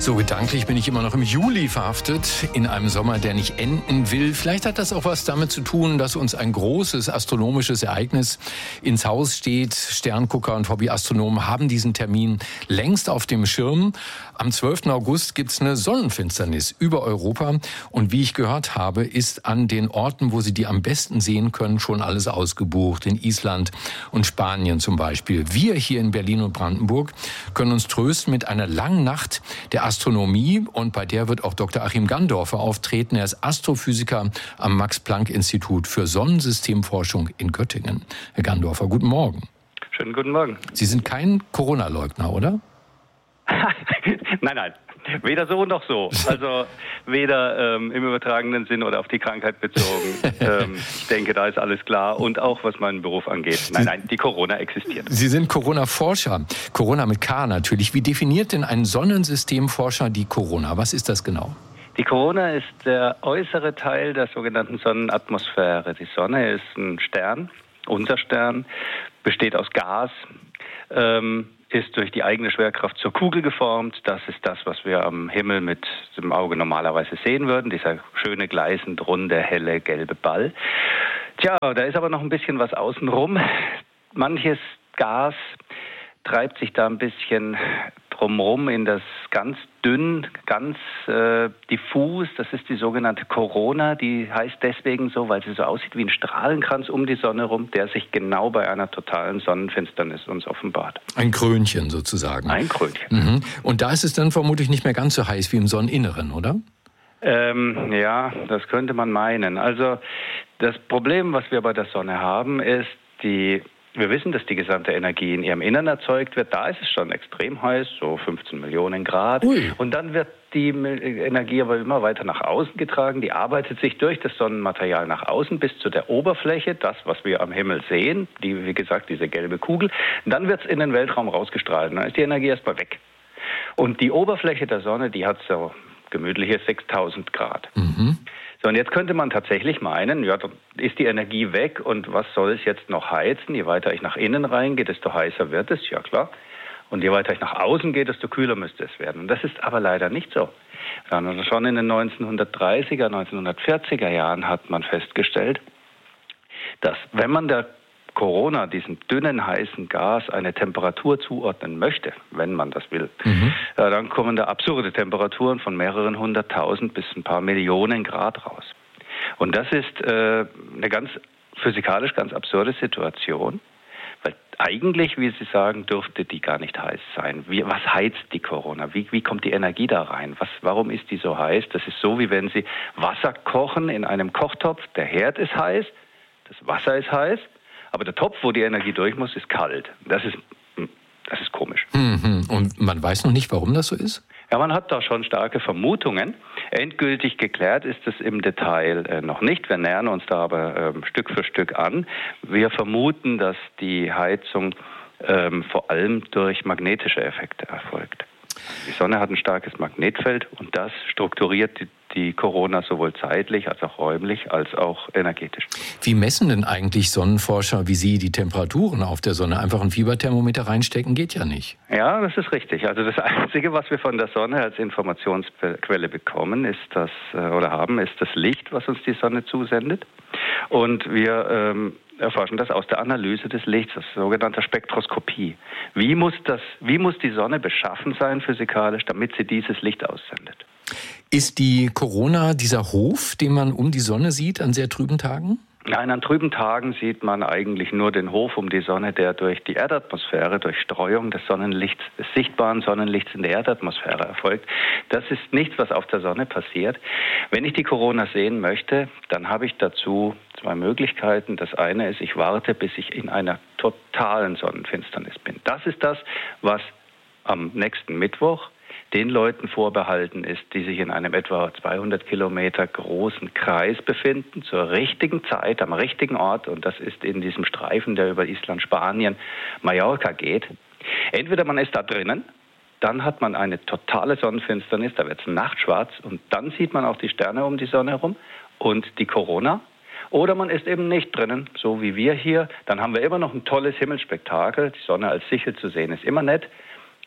So gedanklich bin ich immer noch im Juli verhaftet, in einem Sommer, der nicht enden will. Vielleicht hat das auch was damit zu tun, dass uns ein großes astronomisches Ereignis ins Haus steht. Sterngucker und Hobbyastronomen haben diesen Termin längst auf dem Schirm. Am 12. August gibt's eine Sonnenfinsternis über Europa. Und wie ich gehört habe, ist an den Orten, wo Sie die am besten sehen können, schon alles ausgebucht. In Island und Spanien zum Beispiel. Wir hier in Berlin und Brandenburg können uns trösten mit einer langen Nacht der Astronomie, und bei der wird auch Dr. Achim Gandorfer auftreten. Er ist Astrophysiker am Max-Planck-Institut für Sonnensystemforschung in Göttingen. Herr Gandorfer, guten Morgen. Schönen guten Morgen. Sie sind kein Corona-Leugner, oder? Nein. Weder so noch so. Also weder im übertragenen Sinn oder auf die Krankheit bezogen. Ich denke, da ist alles klar. Und auch was meinen Beruf angeht. Nein, die Corona existiert. Sie sind Corona-Forscher. Corona mit K natürlich. Wie definiert denn ein Sonnensystemforscher die Corona? Was ist das genau? Die Corona ist der äußere Teil der sogenannten Sonnenatmosphäre. Die Sonne ist ein Stern. Unser Stern besteht aus Gas. Ist durch die eigene Schwerkraft zur Kugel geformt. Das ist das, was wir am Himmel mit dem Auge normalerweise sehen würden. Dieser schöne, gleißend runde, helle, gelbe Ball. Tja, da ist aber noch ein bisschen was außenrum. Manches Gas treibt sich da ein bisschen drumherum in das ganz dünn, ganz diffus. Das ist die sogenannte Corona. Die heißt deswegen so, weil sie so aussieht wie ein Strahlenkranz um die Sonne rum, der sich genau bei einer totalen Sonnenfinsternis uns offenbart. Ein Krönchen sozusagen. Ein Krönchen. Mhm. Und da ist es dann vermutlich nicht mehr ganz so heiß wie im Sonneninneren, oder? Ja, das könnte man meinen. Also das Problem, was wir bei der Sonne haben, ist wir wissen, dass die gesamte Energie in ihrem Innern erzeugt wird. Da ist es schon extrem heiß, so 15 Millionen Grad. Ui. Und dann wird die Energie aber immer weiter nach außen getragen. Die arbeitet sich durch das Sonnenmaterial nach außen bis zu der Oberfläche, das, was wir am Himmel sehen, wie gesagt, diese gelbe Kugel. Und dann wird es in den Weltraum rausgestrahlt. Dann ist die Energie erstmal weg. Und die Oberfläche der Sonne, die hat so gemütliche 6000 Grad. Mhm. So, und jetzt könnte man tatsächlich meinen, ja, dann ist die Energie weg und was soll es jetzt noch heizen? Je weiter ich nach innen reingehe, desto heißer wird es, ja klar. Und je weiter ich nach außen gehe, desto kühler müsste es werden. Und das ist aber leider nicht so. Sondern schon in den 1930er, 1940er Jahren hat man festgestellt, dass wenn man der Corona, diesem dünnen, heißen Gas, eine Temperatur zuordnen möchte, wenn man das will, ja, dann kommen da absurde Temperaturen von mehreren 100.000 bis ein paar Millionen Grad raus. Und das ist eine physikalisch ganz absurde Situation, weil eigentlich, wie Sie sagen, dürfte die gar nicht heiß sein. Was heizt die Corona? Wie kommt die Energie da rein? Warum ist die so heiß? Das ist so, wie wenn Sie Wasser kochen in einem Kochtopf. Der Herd ist heiß, das Wasser ist heiß, aber der Topf, wo die Energie durch muss, ist kalt. Das ist komisch. Und man weiß noch nicht, warum das so ist? Ja, man hat da schon starke Vermutungen. Endgültig geklärt ist es im Detail noch nicht. Wir nähern uns da aber Stück für Stück an. Wir vermuten, dass die Heizung vor allem durch magnetische Effekte erfolgt. Die Sonne hat ein starkes Magnetfeld und das strukturiert die Corona sowohl zeitlich als auch räumlich als auch energetisch. Wie messen denn eigentlich Sonnenforscher wie Sie die Temperaturen auf der Sonne? Einfach ein Fieberthermometer reinstecken geht ja nicht. Ja, das ist richtig. Also das Einzige, was wir von der Sonne als Informationsquelle bekommen, ist das Licht, was uns die Sonne zusendet. Und wir erforschen das aus der Analyse des Lichts, das sogenannte Spektroskopie. Wie muss die Sonne beschaffen sein physikalisch, damit sie dieses Licht aussendet? Ist die Corona dieser Hof, den man um die Sonne sieht an sehr trüben Tagen? Nein, an trüben Tagen sieht man eigentlich nur den Hof um die Sonne, der durch die Erdatmosphäre, durch Streuung des Sonnenlichts, des sichtbaren Sonnenlichts in der Erdatmosphäre erfolgt. Das ist nichts, was auf der Sonne passiert. Wenn ich die Corona sehen möchte, dann habe ich dazu zwei Möglichkeiten. Das eine ist, ich warte, bis ich in einer totalen Sonnenfinsternis bin. Das ist das, was am nächsten Mittwoch den Leuten vorbehalten ist, die sich in einem etwa 200 Kilometer großen Kreis befinden, zur richtigen Zeit, am richtigen Ort. Und das ist in diesem Streifen, der über Island, Spanien, Mallorca geht. Entweder man ist da drinnen, dann hat man eine totale Sonnenfinsternis, da wird es nachtschwarz und dann sieht man auch die Sterne um die Sonne herum und die Corona. Oder man ist eben nicht drinnen, so wie wir hier. Dann haben wir immer noch ein tolles Himmelsspektakel. Die Sonne als Sichel zu sehen ist immer nett.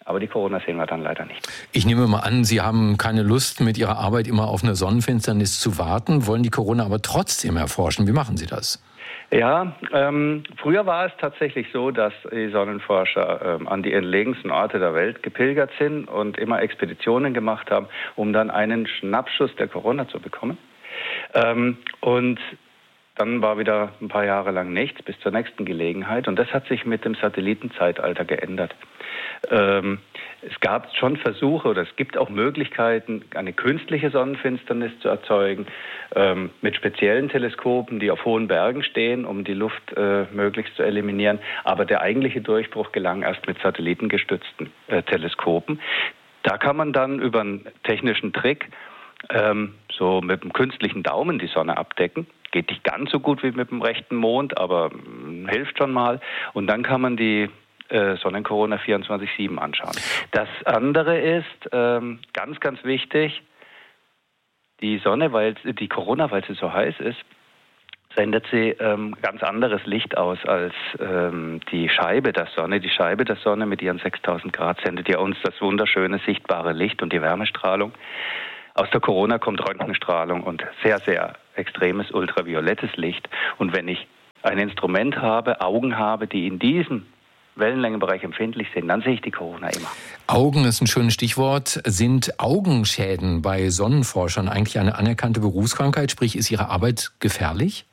Aber die Corona sehen wir dann leider nicht. Ich nehme mal an, Sie haben keine Lust, mit Ihrer Arbeit immer auf eine Sonnenfinsternis zu warten, wollen die Corona aber trotzdem erforschen. Wie machen Sie das? Ja, früher war es tatsächlich so, dass die Sonnenforscher an die entlegensten Orte der Welt gepilgert sind und immer Expeditionen gemacht haben, um dann einen Schnappschuss der Corona zu bekommen. Und dann war wieder ein paar Jahre lang nichts, bis zur nächsten Gelegenheit. Und das hat sich mit dem Satellitenzeitalter geändert. Es gab schon Versuche oder es gibt auch Möglichkeiten, eine künstliche Sonnenfinsternis zu erzeugen, mit speziellen Teleskopen, die auf hohen Bergen stehen, um die Luft möglichst zu eliminieren. Aber der eigentliche Durchbruch gelang erst mit satellitengestützten Teleskopen. Da kann man dann über einen technischen Trick so mit dem künstlichen Daumen die Sonne abdecken. Geht nicht ganz so gut wie mit dem rechten Mond, aber hilft schon mal. Und dann kann man die Sonnenkorona 24/7 anschauen. Das andere ist ganz, ganz wichtig, die Sonne, die Corona, weil sie so heiß ist, sendet sie ganz anderes Licht aus als die Scheibe der Sonne. Die Scheibe der Sonne mit ihren 6000 Grad sendet ja uns das wunderschöne sichtbare Licht und die Wärmestrahlung. Aus der Corona kommt Röntgenstrahlung und sehr, sehr extremes ultraviolettes Licht. Und wenn ich ein Instrument habe, Augen habe, die in diesem Wellenlängenbereich empfindlich sind, dann sehe ich die Corona immer. Augen ist ein schönes Stichwort. Sind Augenschäden bei Sonnenforschern eigentlich eine anerkannte Berufskrankheit? Sprich, ist Ihre Arbeit gefährlich?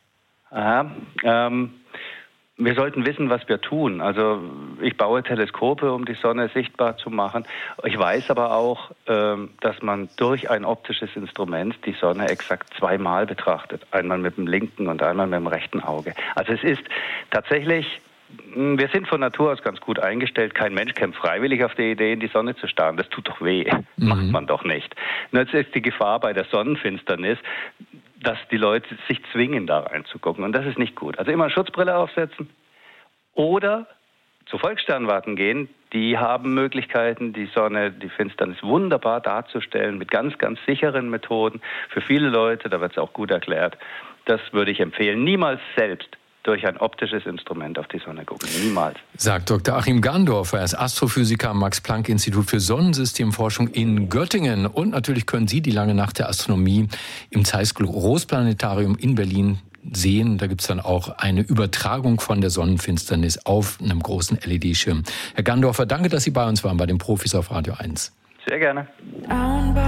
Wir sollten wissen, was wir tun. Also ich baue Teleskope, um die Sonne sichtbar zu machen. Ich weiß aber auch, dass man durch ein optisches Instrument die Sonne exakt zweimal betrachtet. Einmal mit dem linken und einmal mit dem rechten Auge. Also es ist tatsächlich, wir sind von Natur aus ganz gut eingestellt. Kein Mensch käme freiwillig auf die Idee, in die Sonne zu starren. Das tut doch weh. Macht man doch nicht. Und jetzt ist die Gefahr bei der Sonnenfinsternis, dass die Leute sich zwingen, da reinzugucken. Und das ist nicht gut. Also immer eine Schutzbrille aufsetzen oder zu Volkssternwarten gehen. Die haben Möglichkeiten, die Sonne, die Finsternis wunderbar darzustellen mit ganz, ganz sicheren Methoden. Für viele Leute, da wird es auch gut erklärt. Das würde ich empfehlen. Niemals selbst durch ein optisches Instrument auf die Sonne gucken. Niemals. Sagt Dr. Achim Gandorfer. Er ist Astrophysiker am Max-Planck-Institut für Sonnensystemforschung in Göttingen. Und natürlich können Sie die lange Nacht der Astronomie im Zeiss Großplanetarium in Berlin sehen. Da gibt es dann auch eine Übertragung von der Sonnenfinsternis auf einem großen LED-Schirm. Herr Gandorfer, danke, dass Sie bei uns waren, bei den Profis auf Radio 1. Sehr gerne.